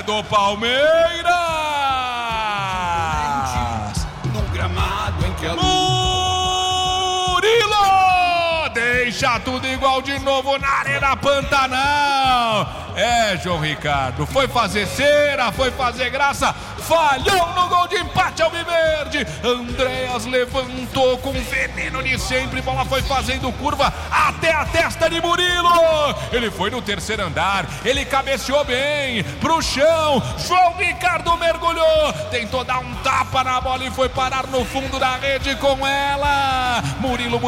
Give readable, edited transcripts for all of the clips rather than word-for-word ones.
do Palmeiras. No gramado em que a Murilo deixa tudo igual de novo na Arena Pantanal. João Ricardo, foi fazer cera, foi fazer graça, falhou no gol de empate alviverde. Andréas levantou com veneno de sempre, bola foi fazendo curva até a testa de Murilo. Ele foi no terceiro andar, ele cabeceou bem pro chão. João Ricardo mergulhou, tentou dar um tapa na bola e foi parar no fundo da rede com ela. Murilo.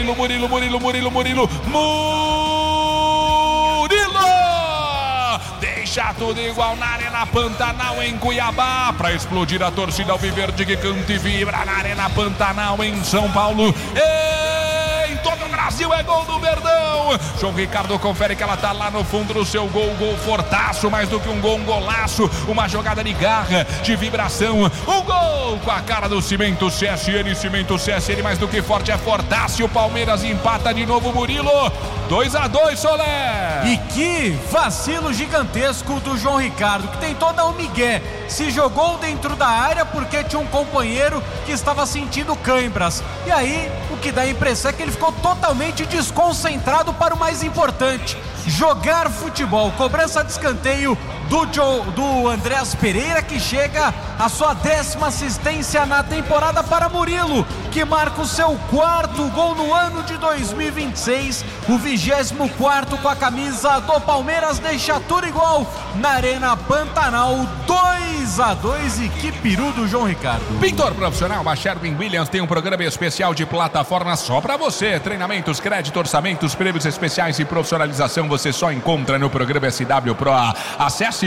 Deixa tudo igual na Arena Pantanal em Cuiabá, pra explodir a torcida alviverde que canta e vibra na Arena Pantanal em São Paulo. Em todo o Brasil é gol do Verdão. João Ricardo confere que ela tá lá no fundo do seu gol. Gol fortaço, mais do que um gol, um golaço. Uma jogada de garra, de vibração. Um gol com a cara do Cimento CSN. Cimento CSN mais do que forte, é fortaço. O Palmeiras empata de novo. Murilo, 2-2, Solé. E que vacilo gigantesco do João Ricardo, que tentou dar um migué. Se jogou dentro da área porque tinha um companheiro que estava sentindo câimbras. E aí, o que dá a impressão é que ele ficou totalmente desconcentrado para o mais importante: jogar futebol. Cobrança de escanteio do Andréas Pereira, que chega a sua 10ª assistência na temporada para Murilo, que marca o seu 4º gol no ano de 2026, o 24º com a camisa do Palmeiras. Deixa tudo igual na Arena Pantanal, 2-2. E que peru do João Ricardo. Pintor profissional Sherwin Williams tem um programa especial de plataforma só para você. Treinamentos, crédito, orçamentos, prêmios especiais e profissionalização você só encontra no programa SW Pro. Acesse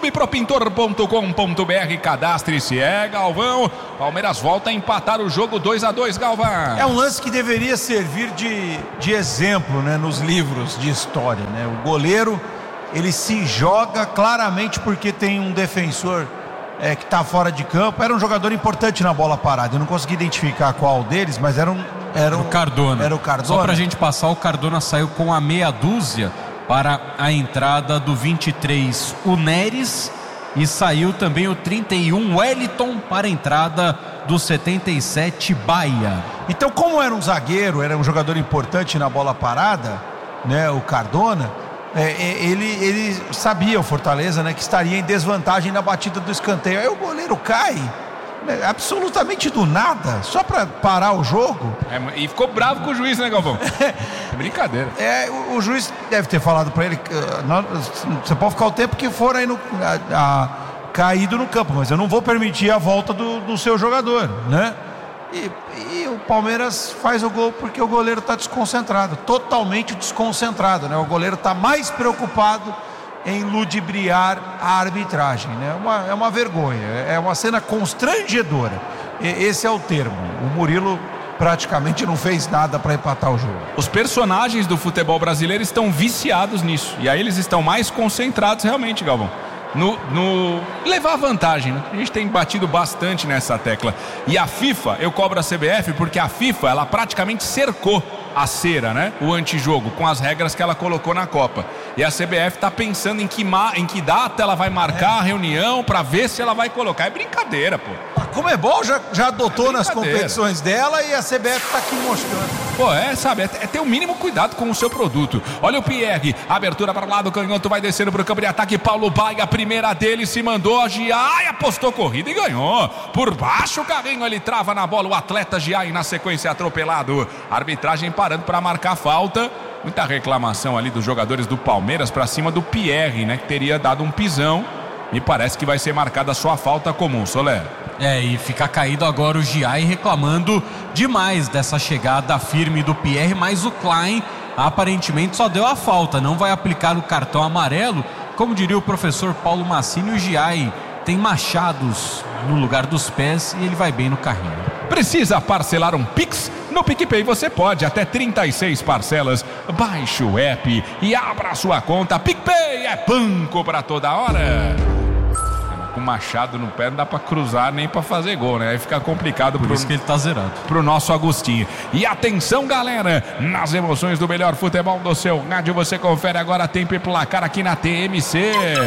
clubepropintor.com.br, cadastre-se. Galvão, Palmeiras volta a empatar o jogo 2-2, Galvão. É um lance que deveria servir de exemplo, né, nos livros de história, né? O goleiro, ele se joga claramente porque tem um defensor que está fora de campo. Era um jogador importante na bola parada. Eu não consegui identificar qual deles, mas era o Cardona. Era o Cardona. Só pra gente passar, o Cardona saiu com a meia dúzia para a entrada do 23, o Neres, e saiu também o 31, Wellington, para a entrada do 77, Baia. Então, como era um zagueiro, era um jogador importante na bola parada, né, o Cardona, ele sabia, o Fortaleza, né, que estaria em desvantagem na batida do escanteio. Aí o goleiro cai absolutamente do nada, só para parar o jogo. E ficou bravo com o juiz, né, Galvão? É brincadeira. O juiz deve ter falado para ele: você pode ficar o tempo que for aí caído no campo, mas eu não vou permitir a volta do seu jogador, né? E o Palmeiras faz o gol porque o goleiro está desconcentrado, totalmente desconcentrado, né? O goleiro está mais preocupado em ludibriar a arbitragem, né? É uma vergonha, é uma cena constrangedora. Esse é o termo. O Murilo praticamente não fez nada para empatar o jogo. Os personagens do futebol brasileiro estão viciados nisso, e aí eles estão mais concentrados realmente, Galvão, no levar vantagem, né? A gente tem batido bastante nessa tecla. E a FIFA, eu cobro a CBF porque a FIFA, ela praticamente cercou a cera, né? O antijogo, com as regras que ela colocou na Copa. E a CBF está pensando em que data ela vai marcar a reunião para ver se ela vai colocar. É brincadeira, pô. A Conmebol já adotou nas competições dela e a CBF está aqui mostrando. Pô, sabe, é ter o mínimo cuidado com o seu produto. Olha o Pierre, abertura para o lado, canhoto vai descendo para o campo de ataque. Paulo Baia, a primeira dele, se mandou. Giai apostou corrida e ganhou. Por baixo o carrinho, ele trava na bola. O atleta Giai na sequência atropelado. Arbitragem parando para marcar falta. Muita reclamação ali dos jogadores do Palmeiras para cima do Pierre, né? Que teria dado um pisão. Me parece que vai ser marcada só a falta comum, Solé. E fica caído agora o Giai, reclamando demais dessa chegada firme do Pierre, mas o Klein aparentemente só deu a falta, não vai aplicar o cartão amarelo. Como diria o professor Paulo Massini, o Giai tem machados no lugar dos pés e ele vai bem no carrinho. Precisa parcelar um Pix? No PicPay você pode, até 36 parcelas. Baixe o app e abra sua conta. PicPay é banco para toda hora. Com machado no pé não dá pra cruzar nem pra fazer gol, né? Aí fica complicado. Por isso que ele tá zerado. Pro nosso Agostinho. E atenção, galera, nas emoções do melhor futebol do seu rádio, você confere agora tempo e placar aqui na TMC.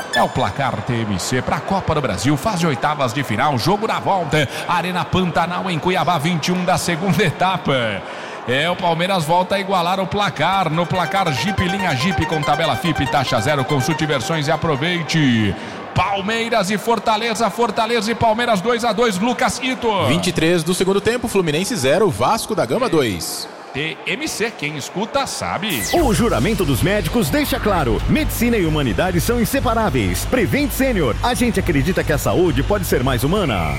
É o placar TMC para a Copa do Brasil, fase oitavas de final, jogo na volta, Arena Pantanal em Cuiabá, 21 da segunda etapa. O Palmeiras volta a igualar o placar. No placar Jeep, linha Jeep com tabela FIP, taxa zero, consulte versões e aproveite. Palmeiras e Fortaleza, Fortaleza e Palmeiras 2-2, Lucas Ito. 23 do segundo tempo, Fluminense 0, Vasco da Gama 2. TMC, quem escuta sabe. O juramento dos médicos deixa claro: medicina e humanidade são inseparáveis. Prevent Senior, a gente acredita que a saúde pode ser mais humana.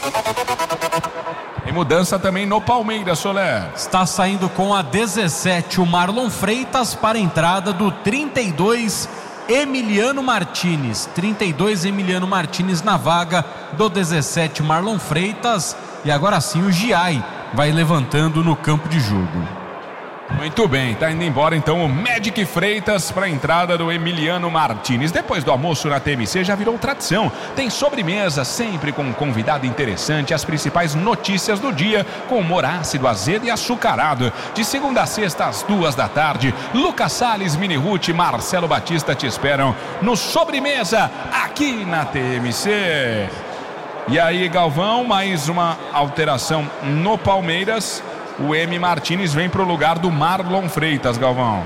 Tem mudança também no Palmeiras, Solé. Está saindo com a 17 o Marlon Freitas para a entrada do 32 Emiliano Martinez. 32 Emiliano Martinez na vaga do 17 Marlon Freitas. E agora sim o Giai vai levantando no campo de jogo. Muito bem, tá indo embora então o Magic Freitas para a entrada do Emiliano Martinez. Depois do almoço na TMC já virou tradição. Tem sobremesa sempre com um convidado interessante, as principais notícias do dia com humor ácido, azedo e açucarado. De segunda a sexta às 14h, Lucas Salles, Mini Ruth, Marcelo Batista te esperam no Sobremesa aqui na TMC. E aí, Galvão, mais uma alteração no Palmeiras. O M. Martinez vem para o lugar do Marlon Freitas, Galvão.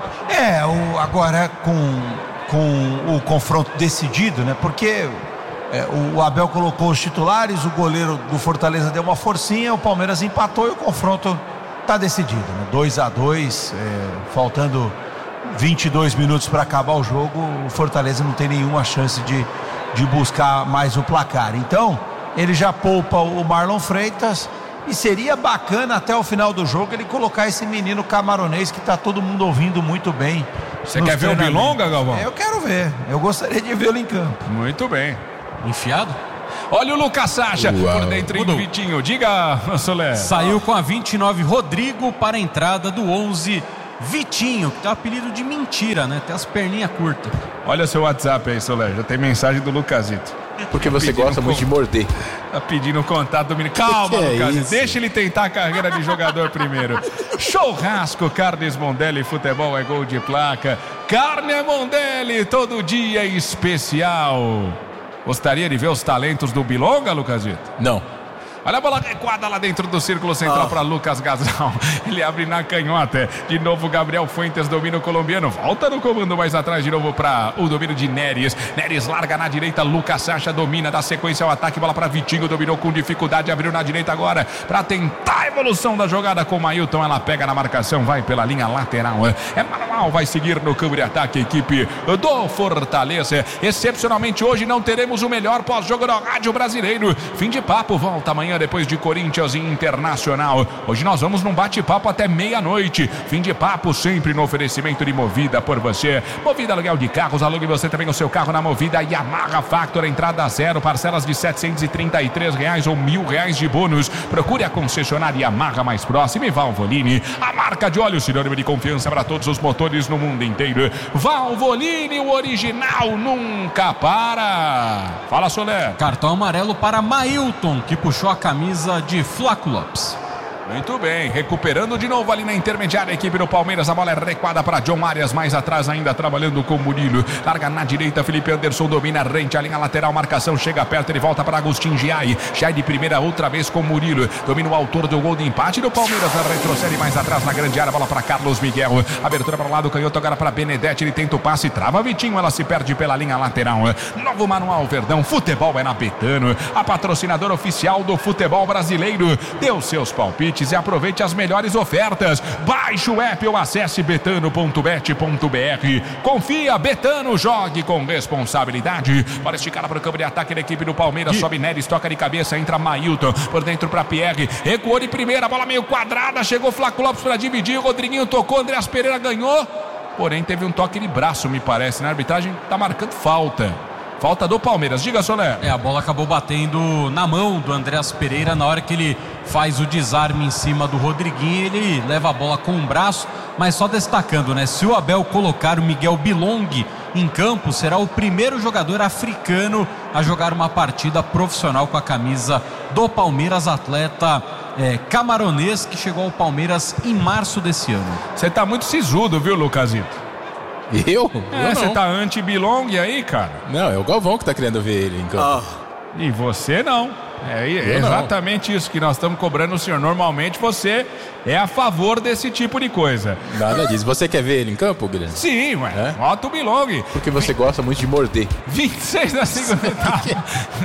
Agora com o confronto decidido, né? Porque o Abel colocou os titulares, o goleiro do Fortaleza deu uma forcinha, o Palmeiras empatou e o confronto está decidido, né? 2-2, faltando 22 minutos para acabar o jogo, o Fortaleza não tem nenhuma chance de buscar mais o placar. Então, ele já poupa o Marlon Freitas. E seria bacana até o final do jogo ele colocar esse menino camaronês que está todo mundo ouvindo muito bem. Você quer ver o Bilonga, Galvão? Eu quero ver. Eu gostaria de vê-lo em campo. Muito bem. Enfiado? Olha o Lucas Sacha por dentro do Vitinho. Diga, Solé. Saiu com a 29 Rodrigo para a entrada do 11 Vitinho, que tem o apelido de mentira, né? Tem as perninhas curtas. Olha seu WhatsApp aí, Solé. Já tem mensagem do Lucasito. Porque você gosta muito de morder. Tá pedindo contato do menino. Calma, Lucas. Deixa ele tentar a carreira de jogador primeiro. Churrasco, Carnes Mondelli, futebol é gol de placa. Carne Mondelli, todo dia especial. Gostaria de ver os talentos do Bilonga, Lucasito? Não. Olha a bola adequada lá dentro do círculo central para Lucas Gasal. Ele abre na canhota. De novo, Gabriel Fuentes domina o colombiano. Volta no comando mais atrás de novo para o domínio de Neres. Neres larga na direita. Lucas Sacha domina. Dá sequência ao ataque. Bola para Vitinho. Dominou com dificuldade. Abriu na direita agora para tentar a evolução da jogada com o Mailton. Ela pega na marcação. Vai pela linha lateral. É manual. Vai seguir no campo de ataque a equipe do Fortaleza. Excepcionalmente hoje não teremos o melhor pós-jogo do rádio brasileiro. Fim de papo. Volta amanhã depois de Corinthians e Internacional. Hoje nós vamos num bate-papo até meia-noite. Fim de papo sempre no oferecimento de Movida por você. Movida aluguel de carros, alugue você também o seu carro na Movida. Yamaha Factor, entrada zero, parcelas de R$733 ou R$1.000 de bônus. Procure a concessionária Yamaha mais próxima e Valvoline, a marca de óleo sinônimo de confiança para todos os motores no mundo inteiro. Valvoline, o original nunca para. Fala, Solé. Cartão amarelo para Mailton, que puxou a camisa de Flaco Lopes. Muito bem, recuperando de novo ali na intermediária a equipe do Palmeiras, a bola é recuada para John Arias, mais atrás ainda trabalhando com Murilo, larga na direita, Felipe Anderson domina rente, a linha lateral, marcação, chega perto, ele volta para Agustin Giai de primeira outra vez com Murilo, domina o autor do gol de empate do Palmeiras, retrocede mais atrás na grande área, bola para Carlos Miguel, abertura para o lado, canhoto agora para Benedetti, ele tenta o passe, trava Vitinho, ela se perde pela linha lateral, novo manual Verdão, futebol é na Betano, a patrocinadora oficial do futebol brasileiro, dê os seus palpites e aproveite as melhores ofertas. Baixe o app ou acesse betano.bet.br. Confia, Betano, jogue com responsabilidade. Para esticar para o campo de ataque da equipe do Palmeiras, sobe Neres, toca de cabeça, entra Mailton, por dentro para Pierre, recuou de primeira, bola meio quadrada, chegou Flaco Lopes para dividir, Rodriguinho tocou, Andreas Pereira ganhou, porém teve um toque de braço, me parece, na arbitragem tá marcando falta. Falta do Palmeiras, diga, Solé. A bola acabou batendo na mão do Andreas Pereira na hora que ele faz o desarme em cima do Rodriguinho, ele leva a bola com o braço, mas só destacando, né? Se o Abel colocar o Miguel Bilong em campo, será o primeiro jogador africano a jogar uma partida profissional com a camisa do Palmeiras, atleta camaronês que chegou ao Palmeiras em março desse ano. Você tá muito sisudo, viu, Lucasito? Eu? Você tá anti-Bilong aí, cara? Não, é o Galvão que tá querendo ver ele em campo. E você não. É exatamente isso que nós estamos cobrando o senhor. Normalmente você é a favor desse tipo de coisa. Nada disso. Você quer ver ele em campo, Guilherme? Sim, ué. Bota o Bilong. Porque você gosta muito de morder. 26 da segunda etapa.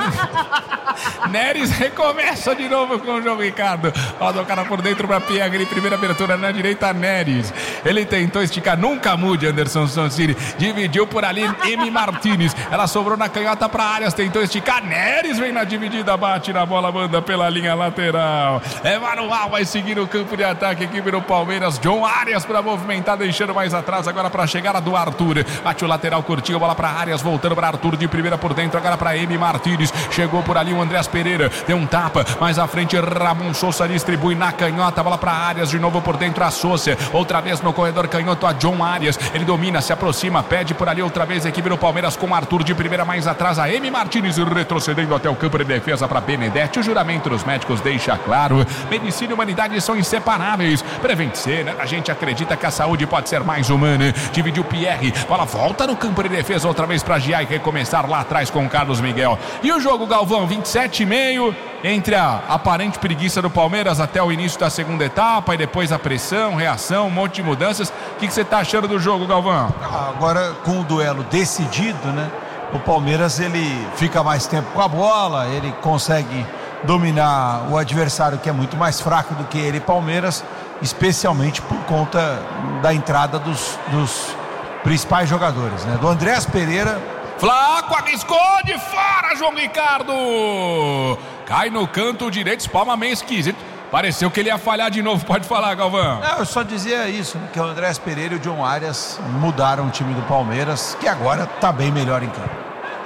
Neres recomeça de novo com o João Ricardo. Roda o cara por dentro para Pierre. Primeira abertura na direita, Neres. Ele tentou esticar. Nunca mude, Anderson Sonsini. Dividiu por ali, M. Martinez. Ela sobrou na canhota para Arias. Tentou esticar. Neres vem na dividida, bate na bola, manda pela linha lateral. Manual vai seguir o campo de ataque. Equipe do Palmeiras. John Arias para movimentar, deixando mais atrás. Agora para chegar a do Arthur. Bate o lateral, curtiu a bola para Arias. Voltando para Arthur de primeira por dentro. Agora para M. Martinez. Chegou por ali o Andrés Pereira, deu um tapa, mais à frente Ramon Sousa distribui na canhota, bola para Arias, de novo por dentro a Sousa, outra vez no corredor canhoto a John Arias, ele domina, se aproxima, pede por ali outra vez a equipe do Palmeiras com Arthur de primeira, mais atrás a M. Martinez retrocedendo até o campo de defesa para Benedetti. O juramento dos médicos deixa claro, medicina e humanidade são inseparáveis. Prevent C, né? A gente acredita que a saúde pode ser mais humana. Dividiu Pierre, bola volta no campo de defesa outra vez para Giai recomeçar lá atrás com o Carlos Miguel. E o jogo, Galvão, 27,5 entre a aparente preguiça do Palmeiras até o início da segunda etapa e depois a pressão, reação, um monte de mudanças. O que você está achando do jogo, Galvão? Agora, com o duelo decidido, né? O Palmeiras, ele fica mais tempo com a bola, ele consegue dominar o adversário que é muito mais fraco do que ele, Palmeiras, especialmente por conta da entrada dos principais jogadores, né? Do Andrés Pereira. Flaco arriscou de fora, João Ricardo. Cai no canto direito, espalma meio esquisito. Pareceu que ele ia falhar de novo. Pode falar, Galvão. Não, eu só dizia isso, que o Andrés Pereira e o John Arias mudaram o time do Palmeiras, que agora está bem melhor em campo.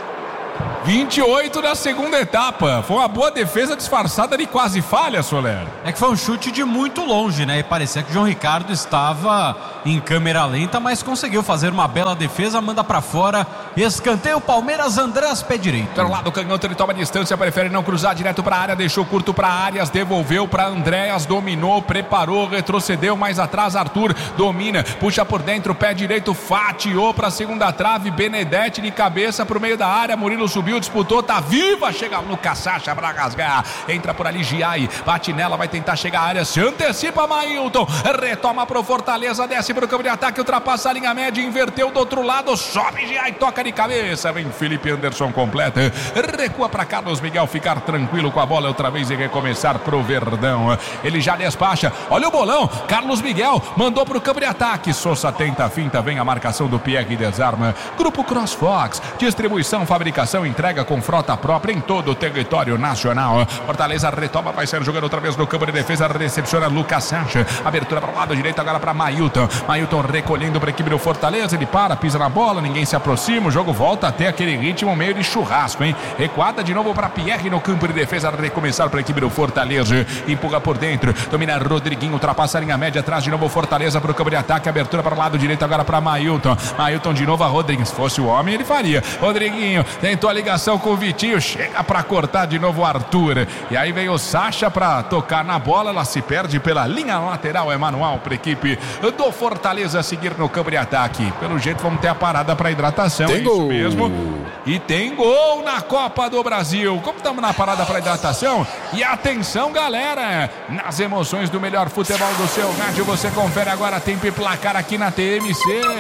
28 da segunda etapa. Foi uma boa defesa disfarçada de quase falha, Soler. É que foi um chute de muito longe, né? E parecia que o João Ricardo estava em câmera lenta, mas conseguiu fazer uma bela defesa, manda pra fora. Escanteio Palmeiras, Andrés pé direito. Pelo lado canhoto, ele toma distância, prefere não cruzar direto pra área, deixou curto pra Arias, devolveu pra Andréas, dominou, preparou, retrocedeu mais atrás, Arthur domina, puxa por dentro, pé direito, fatiou pra segunda trave, Benedetti de cabeça pro meio da área, Murilo subiu, disputou, tá viva, chega o Lucas Sacha pra rasgar, entra por ali Giai, bate nela, vai tentar chegar à área, se antecipa Mailton, retoma pro Fortaleza, desce pro campo de ataque, ultrapassa a linha média, inverteu do outro lado, sobe Giai, toca de cabeça, vem Felipe Anderson, completa, recua pra Carlos Miguel ficar tranquilo com a bola outra vez e recomeçar pro Verdão, ele já despacha, olha o bolão, Carlos Miguel mandou pro campo de ataque, Sousa tenta a finta, vem a marcação do Pierre e desarma, Grupo CrossFox, distribuição, fabricação, entrega com frota própria em todo o território nacional. Fortaleza retoma, vai ser jogando outra vez no campo de defesa, recepciona Lucas Sacha, abertura para o lado direito agora para Mailton recolhendo para a equipe do Fortaleza, ele para, pisa na bola, ninguém se aproxima, o jogo volta até aquele ritmo meio de churrasco, hein? Recuada de novo para Pierre no campo de defesa, recomeçar para a equipe do Fortaleza, empurra por dentro, domina Rodriguinho, ultrapassa a linha média, atrás de novo Fortaleza para o campo de ataque, abertura para o lado direito agora para Mailton de novo a Rodrigues, se fosse o homem ele faria, Rodriguinho tentou a ligação com o Vitinho, chega para cortar de novo o Arthur, e aí veio o Sacha para tocar na bola, ela se perde pela linha lateral, é manual para a equipe do Fortaleza seguir no campo de ataque, pelo jeito vamos ter a parada para hidratação, tem é gol. Isso mesmo, e tem gol na Copa do Brasil, como estamos na parada para hidratação, e atenção galera, nas emoções do melhor futebol do seu rádio, você confere agora tempo e placar aqui na TMC,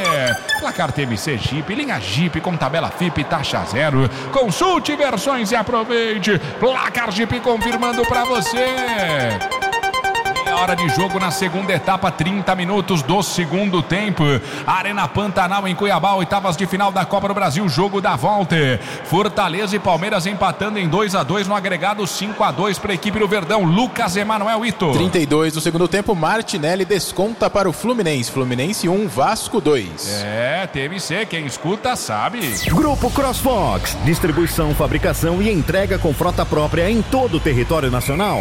placar TMC Jeep, linha Jeep com tabela FIP, taxa zero, consulte versões e aproveite, placar Jeep confirmando para você. Hora de jogo na segunda etapa, 30 minutos do segundo tempo. Arena Pantanal em Cuiabá, oitavas de final da Copa do Brasil, jogo da volta. Fortaleza e Palmeiras empatando em 2-2 no agregado, 5-2 para a equipe do Verdão. Lucas Emanuel Ito. 32 do segundo tempo, Martinelli desconta para o Fluminense. Fluminense 1, Vasco 2. É, TMC, quem escuta sabe. Grupo CrossFox, distribuição, fabricação e entrega com frota própria em todo o território nacional.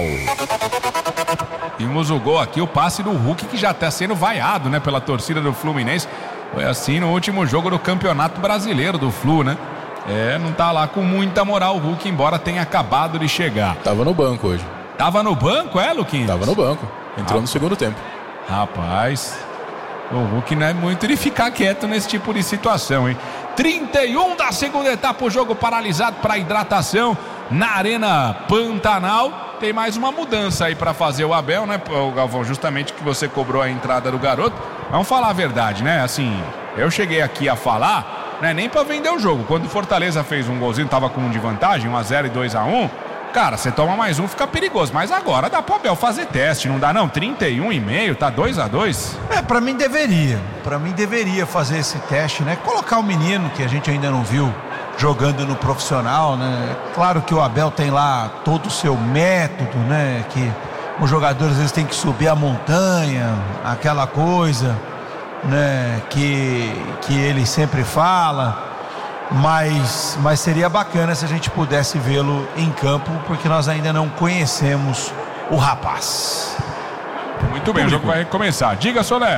Vimos o gol aqui, o passe do Hulk que já está sendo vaiado, né, pela torcida do Fluminense. Foi assim no último jogo do Campeonato Brasileiro do Flu, né? Não tá lá com muita moral o Hulk, embora tenha acabado de chegar. Tava no banco hoje. Tava no banco, Luquinhos? Tava no banco, entrou no segundo tempo. Rapaz, O Hulk não é muito de ficar quieto nesse tipo de situação, hein? 31 da segunda etapa, o jogo paralisado para hidratação na Arena Pantanal. Tem mais uma mudança aí para fazer o Abel, né, o Galvão? Justamente que você cobrou a entrada do garoto. Vamos falar a verdade, né? Assim, eu cheguei aqui a falar, né, nem para vender o jogo. Quando o Fortaleza fez um golzinho, tava com um de vantagem, 1-0 e 2-1. Cara, você toma mais um, fica perigoso. Mas agora dá pro Abel fazer teste, não dá não? 31,5, tá 2-2. Pra mim deveria. Pra mim deveria fazer esse teste, né? Colocar o menino, que a gente ainda não viu jogando no profissional, né? Claro que o Abel tem lá todo o seu método, né? Que os jogadores às vezes têm que subir a montanha, aquela coisa, né? Que ele sempre fala. Mas seria bacana se a gente pudesse vê-lo em campo, porque nós ainda não conhecemos o rapaz. Muito bem, o jogo vai começar. Diga, Soler.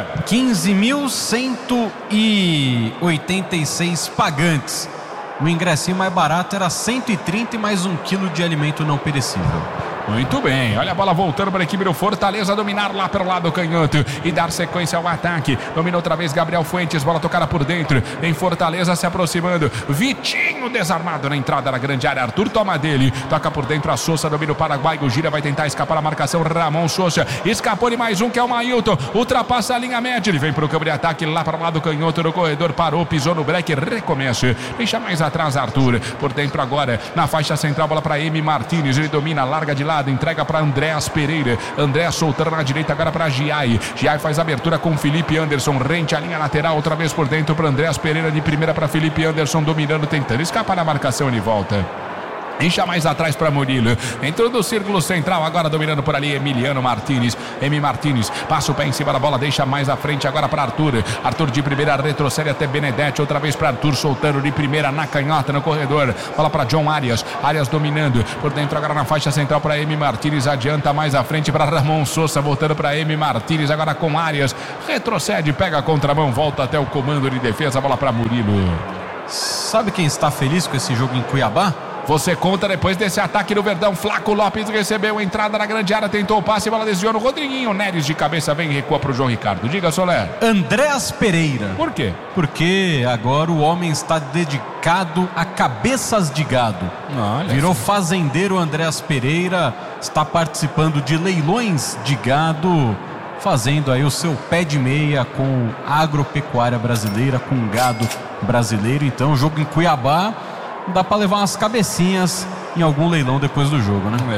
15.186 pagantes. O ingressinho mais barato era 130 e mais 1 quilo de alimento não perecível. Muito bem, olha a bola voltando para a equipe do Fortaleza dominar lá pelo lado canhoto e dar sequência ao ataque. Domina outra vez Gabriel Fuentes, bola tocada por dentro, em Fortaleza se aproximando. Vitinho desarmado na entrada da grande área, Arthur toma dele, toca por dentro a Sousa, domina o Paraguai, o gira vai tentar escapar a marcação, Ramon Sousa, escapou de mais um que é o Mailton, ultrapassa a linha média, ele vem para o campo de ataque lá para o lado canhoto no corredor, parou, pisou no break, recomeça, deixa mais atrás Arthur, por dentro agora, na faixa central, bola para M. Martins, ele domina, larga de lado, entrega para Andréas Pereira, Andréas soltando na direita agora para Giai, Giai faz abertura com Felipe Anderson, rente a linha lateral, outra vez por dentro para Andréas Pereira, de primeira para Felipe Anderson, dominando, tentando escapar da marcação, ele volta. Deixa mais atrás para Murilo. Entrou do círculo central, agora dominando por ali Emiliano Martins. M. Martins passa o pé em cima da bola, deixa mais à frente agora para Arthur. Arthur de primeira retrocede até Benedetti, outra vez para Arthur, soltando de primeira na canhota no corredor. Bola para John Arias. Arias dominando por dentro agora na faixa central para M. Martins. Adianta mais à frente para Ramon Sousa, voltando para M. Martins agora com Arias. Retrocede, pega a contramão, volta até o comando de defesa. Bola para Murilo. Sabe quem está feliz com esse jogo em Cuiabá? Você conta depois desse ataque do Verdão. Flaco Lopes recebeu a entrada na grande área, tentou o passe, bola desviou no Rodriguinho. Neres de cabeça vem e recua para o João Ricardo. Diga, Soler. Andréas Pereira. Por quê? Porque agora o homem está dedicado a cabeças de gado. Virou fazendeiro. Andréas Pereira está participando de leilões de gado, fazendo aí o seu pé de meia com a agropecuária brasileira, com gado brasileiro. Então o jogo em Cuiabá dá pra levar umas cabecinhas em algum leilão depois do jogo, né?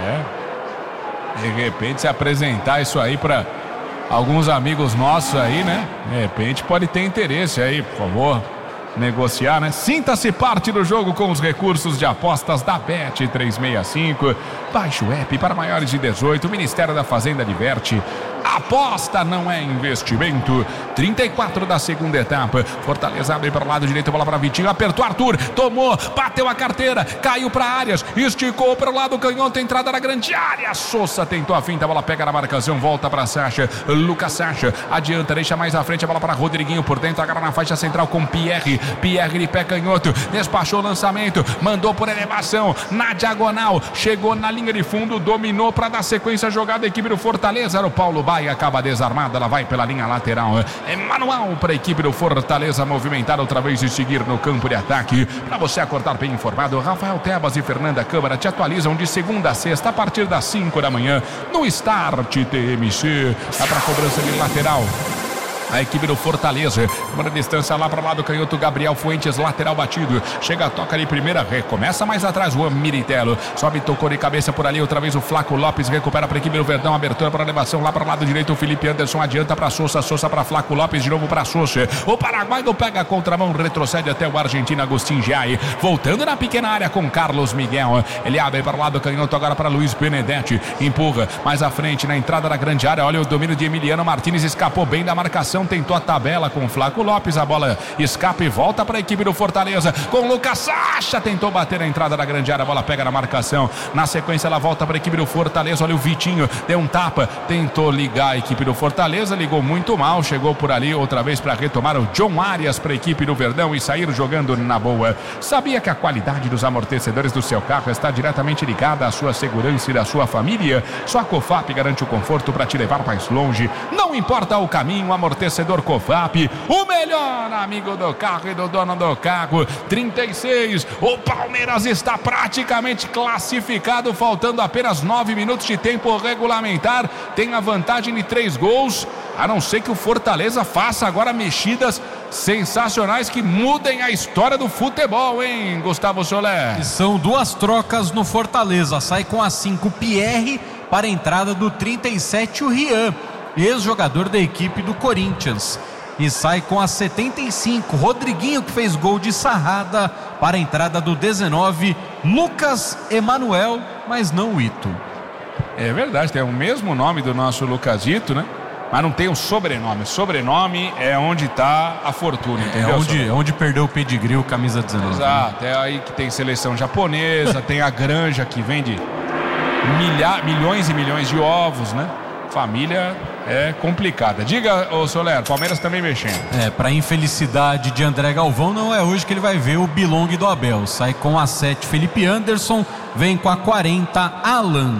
De repente se apresentar isso aí pra alguns amigos nossos aí, né? De repente pode ter interesse aí, por favor, negociar, né? Sinta-se parte do jogo com os recursos de apostas da Bet365. Baixe o app para maiores de 18. O Ministério da Fazenda adverte: aposta não é investimento. 34 da segunda etapa. Fortaleza abre para o lado direito, bola para Vitinho, apertou Arthur, tomou, bateu a carteira, caiu para Arias, esticou para o lado canhoto, entrada na grande área. Sousa tentou a finta, a bola pega na marcação, volta para Sacha. Lucas Sacha adianta, deixa mais à frente a bola para Rodriguinho por dentro, agora na faixa central com Pierre de pé canhoto, despachou o lançamento, mandou por elevação, na diagonal, chegou na linha de fundo, dominou para dar sequência à jogada. A equipe do Fortaleza, era o Paulo Baia, acaba desarmada, ela vai pela linha lateral. É manual para a equipe do Fortaleza movimentar outra vez e seguir no campo de ataque. Para você acordar bem informado, Rafael Tebas e Fernanda Câmara te atualizam de segunda a sexta a partir das 5 da manhã no Start TMC. Vai para a cobrança de lateral a equipe do Fortaleza, uma distância lá para o lado canhoto, Gabriel Fuentes, lateral batido, chega, toca ali primeira, recomeça mais atrás, Juan Miritello, sobe, tocou de cabeça por ali, outra vez o Flaco Lopes, recupera para a equipe do Verdão, abertura para a elevação lá para o lado direito, o Felipe Anderson adianta para Sousa, Sousa para Flaco Lopes, de novo para Sousa, o Paraguai não pega a contramão, retrocede até o argentino Agustin Giai, voltando na pequena área com Carlos Miguel, ele abre para o lado canhoto agora para Luiz Benedetti, empurra mais à frente na entrada da grande área, olha o domínio de Emiliano Martins, escapou bem da marcação, tentou a tabela com o Flaco Lopes, a bola escapa e volta para a equipe do Fortaleza com Lucas Sacha, tentou bater na entrada da grande área, a bola pega na marcação, na sequência ela volta para a equipe do Fortaleza, olha o Vitinho, deu um tapa, tentou ligar a equipe do Fortaleza, ligou muito mal, chegou por ali outra vez para retomar o John Arias para a equipe do Verdão e sair jogando na boa. Sabia que a qualidade dos amortecedores do seu carro está diretamente ligada à sua segurança e da sua família? Só a Cofap garante o conforto para te levar mais longe. Não não importa o caminho, amortecedor Cofap, o melhor amigo do carro e do dono do carro. 36, o Palmeiras está praticamente classificado, faltando apenas 9 minutos de tempo regulamentar, tem a vantagem de 3 gols, a não ser que o Fortaleza faça agora mexidas sensacionais que mudem a história do futebol, hein, Gustavo Soler? E são 2 trocas no Fortaleza. Sai com a 5 Pierre para a entrada do 37 o Rian, ex-jogador da equipe do Corinthians. E sai com a 75 Rodriguinho, que fez gol de sarrada, para a entrada do 19 Lucas Emanuel, mas não o Ito. É verdade, tem o mesmo nome do nosso Lucasito, né? Mas não tem o sobrenome. Sobrenome é onde está a fortuna, entendeu? É onde perdeu o pedigree, o camisa 19. Exato, é aí que tem seleção japonesa, tem a granja que vende milhões e milhões de ovos, né? Família é complicada. Diga, ô Soler, Palmeiras também mexendo. Para infelicidade de André Galvão, não é hoje que ele vai ver o Bilong do Abel. Sai com a 7 Felipe Anderson, vem com a 40 Alan.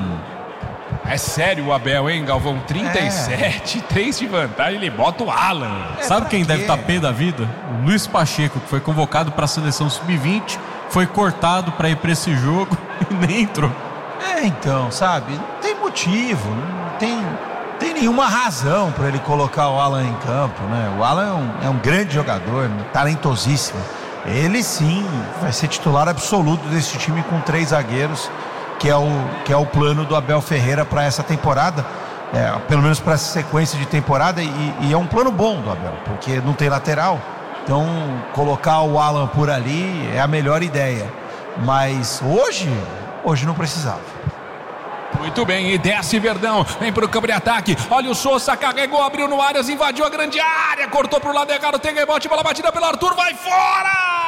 É sério o Abel, hein, Galvão? 37, 3 de vantagem, ele bota o Alan. Sabe quem deve estar pé da vida? O Luiz Pacheco, que foi convocado para a seleção sub-20, foi cortado para ir para esse jogo e nem entrou. Então, sabe, não tem motivo, não tem nenhuma razão para ele colocar o Alan em campo, né? O Alan é um grande jogador, talentosíssimo. Ele sim vai ser titular absoluto desse time com 3 zagueiros, que é o plano do Abel Ferreira para essa temporada, pelo menos para essa sequência de temporada, e é um plano bom do Abel, porque não tem lateral, então colocar o Alan por ali é a melhor ideia, mas hoje não precisava. Muito bem, e desce Verdão, vem pro campo de ataque, olha o Sousa, carregou, abriu no Arias, invadiu a grande área, cortou pro lado errado, tem rebote, bola batida pelo Arthur, vai fora!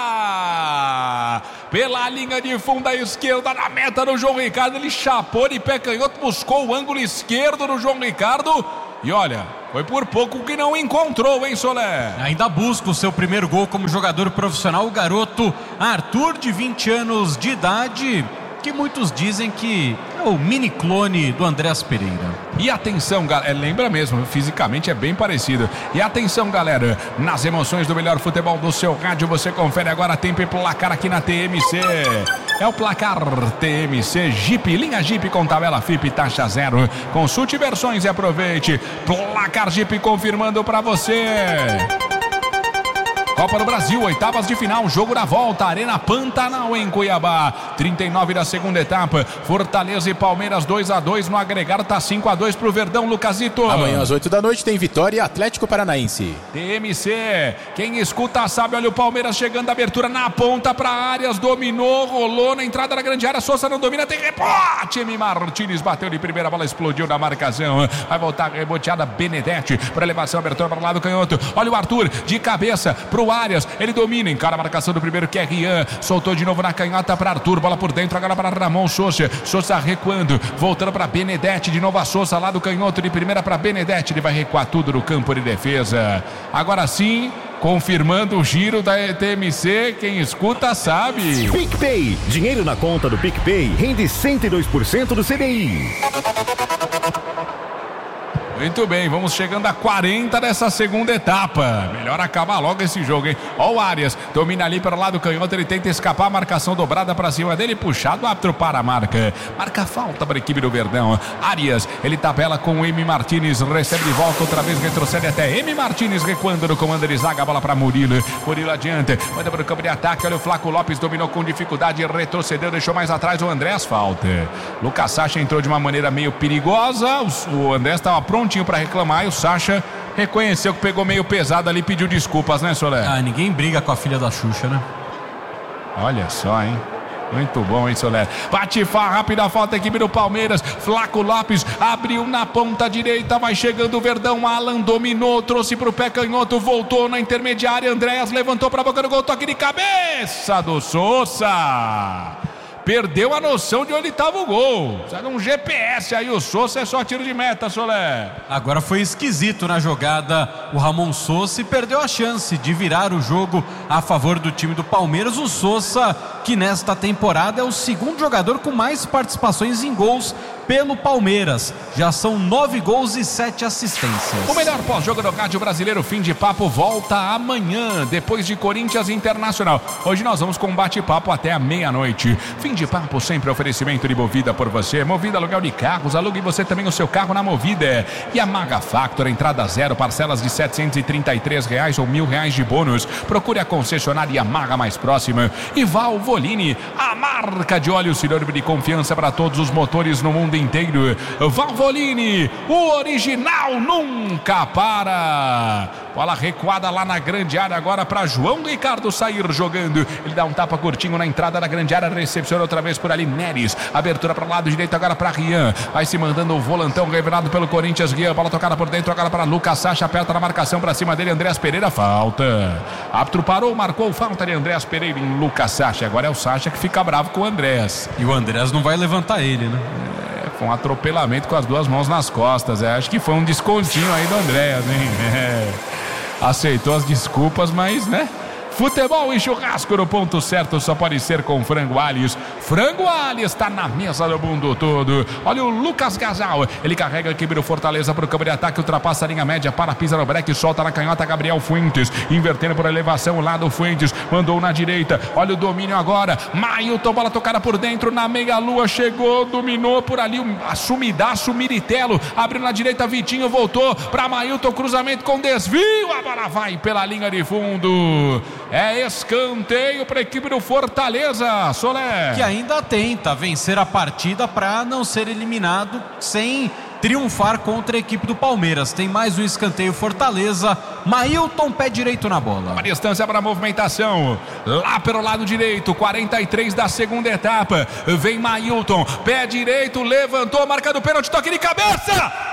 Pela linha de fundo à esquerda, na meta do João Ricardo, ele chapou de pé canhoto, buscou o ângulo esquerdo do João Ricardo, e olha, foi por pouco que não encontrou, hein, Soler? Ainda busca o seu primeiro gol como jogador profissional, o garoto Arthur, de 20 anos de idade, que muitos dizem que é o mini clone do Andrés Pereira. E atenção, galera, lembra mesmo, fisicamente é bem parecido. E atenção, galera, nas emoções do melhor futebol do seu rádio, você confere agora tempo e placar aqui na TMC. É o placar TMC Jeep, linha Jeep com tabela FIP, taxa 0. Consulte versões e aproveite. Placar Jeep confirmando pra você. Copa do Brasil, oitavas de final, jogo da volta, Arena Pantanal em Cuiabá, 39 da segunda etapa, Fortaleza e Palmeiras 2-2, no agregado tá 5-2 pro Verdão, Lucasito. Amanhã às 8 da noite tem Vitória e Atlético Paranaense. TMC, quem escuta sabe, olha o Palmeiras chegando, abertura na ponta pra Arias, dominou, rolou na entrada da grande área, Sousa não domina, tem rebote, M. Martins bateu de primeira, bola explodiu na marcação, vai voltar reboteada Benedetti, para elevação, abertura para o lado canhoto, olha o Arthur de cabeça pro Arias, ele domina, encara a marcação do primeiro que é Rian, soltou de novo na canhota para Arthur, bola por dentro agora para Ramon Sousa recuando, voltando para Benedetti, de novo a Sousa lá do canhoto de primeira para Benedetti, ele vai recuar tudo no campo de defesa, agora sim, confirmando o giro da TMC, quem escuta sabe. PicPay, dinheiro na conta do PicPay rende 102% do CDI. Muito bem, vamos chegando a 40 dessa segunda etapa. Melhor acabar logo esse jogo, hein? Ó o Arias, domina ali para o lado canhoto, ele tenta escapar, marcação dobrada para cima dele, puxado, o árbitro para a marca. Marca falta para a equipe do Verdão. Arias, ele tabela com o M. Martins, recebe de volta, outra vez retrocede até M. Martins recuando no comando de zaga, a bola para Murilo. Murilo adianta, manda para o campo de ataque, olha o Flaco Lopes, dominou com dificuldade, retrocedeu, deixou mais atrás o Andrés, falta. Lucas Sacha entrou de uma maneira meio perigosa, o Andrés estava prontinho para reclamar e o Sacha reconheceu que pegou meio pesado ali, pediu desculpas, né, Soler? Ninguém briga com a filha da Xuxa, né? Olha só, hein? Muito bom, hein, Soler? Patifa, rápida falta, equipe do Palmeiras. Flaco Lopes abriu na ponta direita, vai chegando o Verdão. Alan dominou, trouxe pro pé canhoto, voltou na intermediária. Andréas levantou pra boca do gol, toque de cabeça do Sousa. perdeu a noção de onde estava o gol. Precisa de um GPS aí, o Sousa é só tiro de meta, Solé. Agora foi esquisito na jogada o Ramon Sousa e perdeu a chance de virar o jogo a favor do time do Palmeiras. O Sousa, que nesta temporada é o segundo jogador com mais participações em gols pelo Palmeiras. Já são 9 gols e 7 assistências. O melhor pós-jogo do rádio brasileiro, Fim de Papo, volta amanhã, depois de Corinthians Internacional. Hoje nós vamos com um bate-papo até a meia-noite. Fim de Papo, sempre oferecimento de Movida por você. Movida, aluguel de carros, alugue você também o seu carro na Movida. E a Maga Factor, entrada zero, parcelas de R$733 ou R$1.000 de bônus. Procure a concessionária Maga mais próxima. E Valvoline, a marca de óleo sinônimo de confiança para todos os motores no mundo inteiro. Valvoline, o original nunca para. Bola recuada lá na grande área agora para João Ricardo sair jogando. Ele dá um tapa curtinho na entrada da grande área, recepciona outra vez por ali Neres. Abertura para o lado direito agora para Rian. Vai se mandando o volantão revelado pelo Corinthians. Rian, bola tocada por dentro agora para Lucas Sacha, aperta na marcação para cima dele. Andréas Pereira, falta. Árbitro parou, marcou falta de Andréas Pereira em Lucas Sacha. Agora é o Sacha que fica bravo com o Andréas. E o Andréas não vai levantar ele, né? Foi um atropelamento com as duas mãos nas costas. Acho que foi um descontinho aí do Andréas, hein? Aceitou as desculpas, mas, né? Futebol e churrasco no ponto certo só pode ser com Frango Alhos. Frango Alhos está na mesa do mundo todo. Olha o Lucas Gasal. Ele carrega a equipe do Fortaleza para o campo de ataque. Ultrapassa a linha média para pisa no breque. Solta na canhota Gabriel Fuentes. Invertendo por elevação o lado Fuentes. Mandou na direita. Olha o domínio agora. Mailton, bola tocada por dentro na meia-lua. Chegou, dominou por ali. Sumidaço, Miritelo. Abriu na direita, Vitinho voltou para Mailton. Cruzamento com desvio. A bola vai pela linha de fundo. É escanteio para a equipe do Fortaleza, Solé. Que ainda tenta vencer a partida para não ser eliminado sem triunfar contra a equipe do Palmeiras. Tem mais um escanteio Fortaleza. Mailton, pé direito na bola. Uma distância para a movimentação. Lá pelo lado direito, 43 da segunda etapa. Vem Mailton, pé direito, levantou, marcando o pênalti, toque de cabeça.